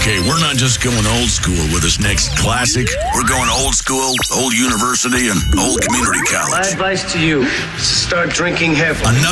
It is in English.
Okay, we're not just going old school with this next classic. We're going old school, old university, and old community My college. advice to you is to start drinking heavily. Another